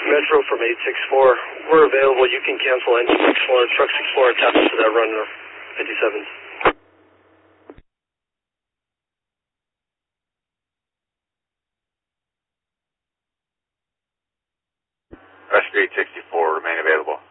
Metro from 864. We're available. You can cancel engine Explorer, truck Explorer, tap into that run 57s. Rescue 864, remain available.